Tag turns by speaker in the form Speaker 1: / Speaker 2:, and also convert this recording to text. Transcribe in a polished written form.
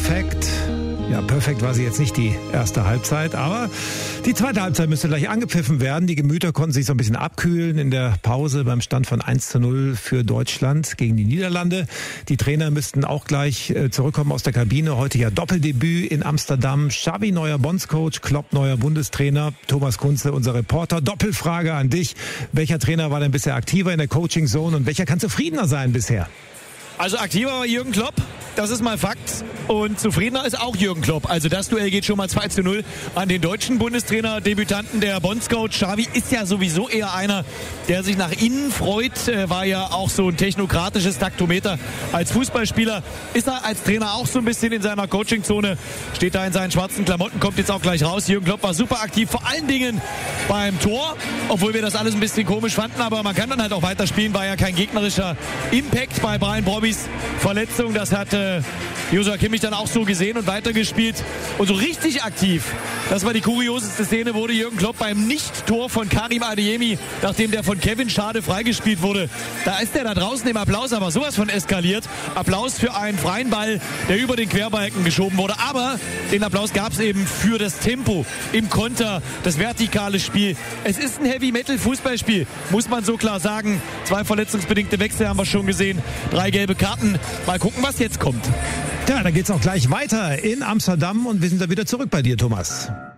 Speaker 1: Perfekt. Ja, perfekt war sie jetzt nicht die erste Halbzeit, aber die zweite Halbzeit müsste gleich angepfiffen werden. Die Gemüter konnten sich so ein bisschen abkühlen in der Pause beim Stand von 1:0 für Deutschland gegen die Niederlande. Die Trainer müssten auch gleich zurückkommen aus der Kabine. Heute ja Doppeldebüt in Amsterdam. Xavi, neuer Bondscoach, Klopp, neuer Bundestrainer. Thomas Kunze, unser Reporter. Doppelfrage an dich. Welcher Trainer war denn bisher aktiver in der Coaching Zone und welcher kann zufriedener sein bisher?
Speaker 2: Also aktiver war Jürgen Klopp, das ist mal Fakt. Und zufriedener ist auch Jürgen Klopp. Also das Duell geht schon mal 2:0 an den deutschen Bundestrainer, Debütanten. Der Bondscoach Xavi ist ja sowieso eher einer, der sich nach innen freut. War ja auch so ein technokratisches Taktometer als Fußballspieler. Ist er als Trainer auch so ein bisschen in seiner Coachingzone. Steht da in seinen schwarzen Klamotten, kommt jetzt auch gleich raus. Jürgen Klopp war super aktiv, vor allen Dingen beim Tor. Obwohl wir das alles ein bisschen komisch fanden. Aber man kann dann halt auch weiterspielen. War ja kein gegnerischer Impact bei Brian Brobbys Verletzung. Das hat Joshua Kimmich dann auch so gesehen und weitergespielt. Und so richtig aktiv, das war die kurioseste Szene, wurde Jürgen Klopp beim Nicht-Tor von Karim Adeyemi, nachdem der von Kevin Schade freigespielt wurde. Da ist der da draußen im Applaus aber sowas von eskaliert. Applaus für einen freien Ball, der über den Querbalken geschoben wurde. Aber den Applaus gab es eben für das Tempo im Konter, das vertikale Spiel. Es ist ein Heavy-Metal-Fußballspiel, muss man so klar sagen. 2 verletzungsbedingte Wechsel haben wir schon gesehen, 3 gelbe Karten. Mal gucken, was jetzt kommt.
Speaker 1: Ja, dann geht's auch gleich weiter in Amsterdam und wir sind da wieder zurück bei dir, Thomas.